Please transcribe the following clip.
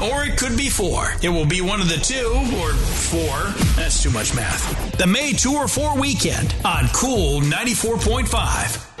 or it could be 4. It will be one of the 2 or 4. That's too much math. The May 2 or 4 weekend on Cool 94.5.